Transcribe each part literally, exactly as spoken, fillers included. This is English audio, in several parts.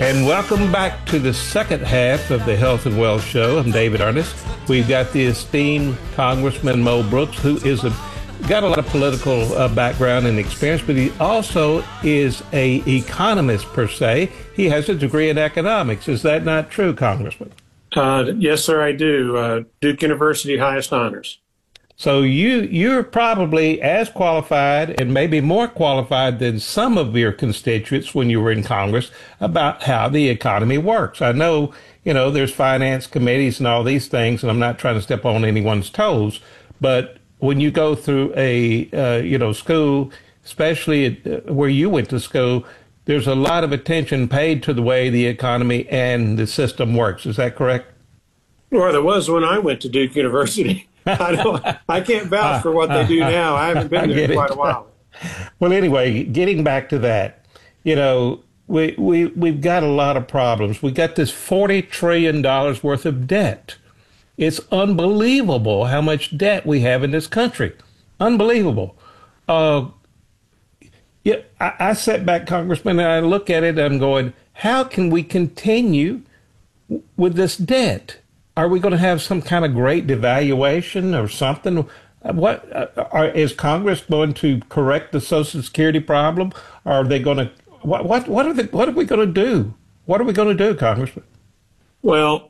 And welcome back to the second half of the Health and Wealth Show. I'm David Ernest. We've got the esteemed Congressman Mo Brooks, who is a got a lot of political uh, background and experience, but he also is a economist per se. He has a degree in economics. Is that not true, Congressman? Uh, yes, sir, I do. Uh, Duke University, highest honors. So you, you're probably as qualified and maybe more qualified than some of your constituents when you were in Congress about how the economy works. I know, you know, there's finance committees and all these things, and I'm not trying to step on anyone's toes, but when you go through a, uh, you know, school, especially where you went to school, there's a lot of attention paid to the way the economy and the system works. Is that correct? Well, there was when I went to Duke University. I don't, I can't vouch for what they do now. I haven't been there in quite a while. Well, anyway, getting back to that, you know, we, we, we've got a lot of problems. We got this forty trillion dollars worth of debt. It's unbelievable how much debt we have in this country. Unbelievable. Uh, yeah, I, I sat back, Congressman, and I look at it, and I'm going, how can we continue with this debt? Are we going to have some kind of great devaluation or something? What uh, are, is Congress going to correct the Social Security problem? Or are they going to what what what are they, what are we going to do? What are we going to do, Congressman? Well,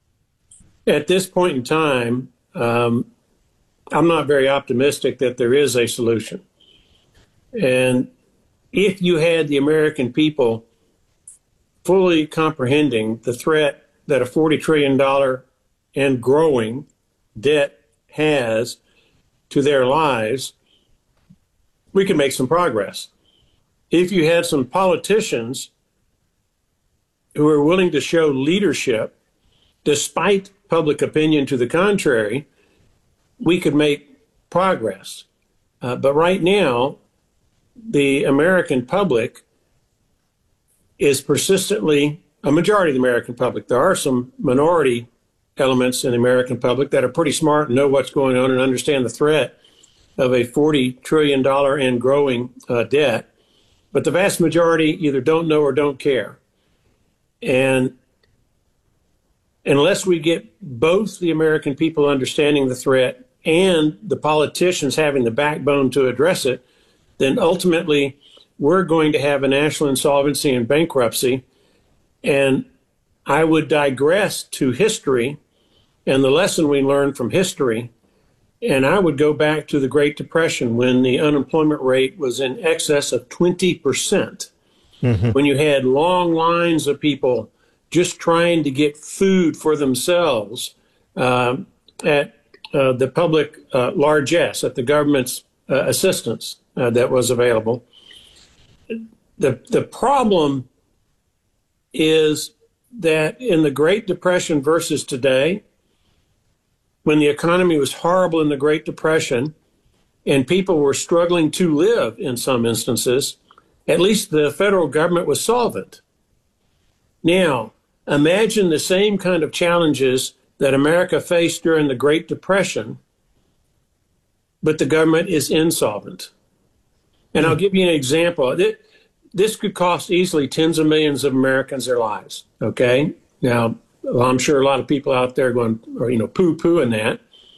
at this point in time, um, I'm not very optimistic that there is a solution. And if you had the American people fully comprehending the threat that a forty trillion dollars and growing debt has to their lives, we can make some progress. If you had some politicians who are willing to show leadership despite public opinion to the contrary, we could make progress. Uh, but right now, the American public is persistently, a majority of the American public, there are some minority elements in the American public that are pretty smart and know what's going on and understand the threat of a forty trillion dollars and growing uh, debt. But the vast majority either don't know or don't care. And unless we get both the American people understanding the threat and the politicians having the backbone to address it, then ultimately we're going to have a national insolvency and bankruptcy. And I would digress to history and the lesson we learned from history. And I would go back to the Great Depression when the unemployment rate was in excess of twenty percent. Mm-hmm. When you had long lines of people just trying to get food for themselves uh, at uh, the public uh, largesse, at the government's uh, assistance uh, that was available. The, the problem is that in the Great Depression versus today, when the economy was horrible in the Great Depression and people were struggling to live in some instances, at least the federal government was solvent. Now, imagine the same kind of challenges that America faced during the Great Depression, but the government is insolvent. And I'll give you an example. This could cost easily tens of millions of Americans their lives, okay? Now, well, I'm sure a lot of people out there are going, or, you know, poo-pooing that.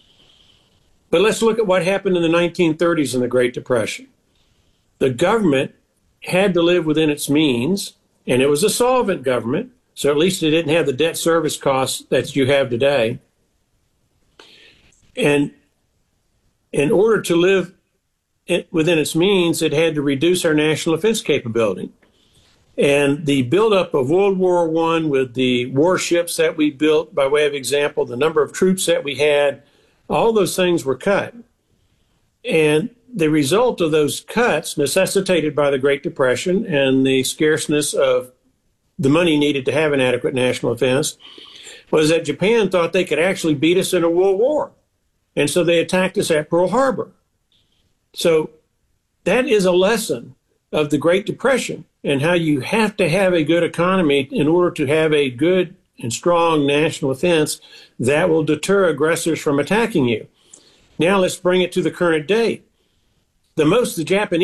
But let's look at what happened in the nineteen thirties in the Great Depression. The government had to live within its means, and it was a solvent government, so at least it didn't have the debt service costs that you have today. And in order to live it, within its means, it had to reduce our national defense capability. And the buildup of World War One with the warships that we built, by way of example, the number of troops that we had, all those things were cut. And the result of those cuts, necessitated by the Great Depression and the scarceness of the money needed to have an adequate national defense, was that Japan thought they could actually beat us in a world war. And so they attacked us at Pearl Harbor. So that is a lesson of the Great Depression and how you have to have a good economy in order to have a good and strong national defense that will deter aggressors from attacking you. Now let's bring it to the current day. The most the Japanese